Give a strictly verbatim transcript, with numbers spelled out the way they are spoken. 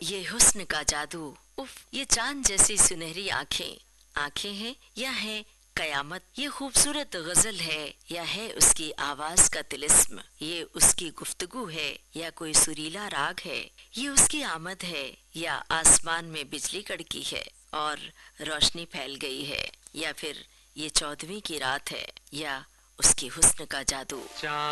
ये हुस्न का जादू, उफ, ये चांद जैसी सुनहरी आंखें, आंखें हैं या है कयामत। ये खूबसूरत गजल है या है उसकी आवाज का तिलिस्म। ये उसकी गुफ्तगू है या कोई सुरीला राग है। ये उसकी आमद है या आसमान में बिजली कड़की है और रोशनी फैल गई है, या फिर ये चौदहवीं की रात है या उसकी हुस्न का जादू।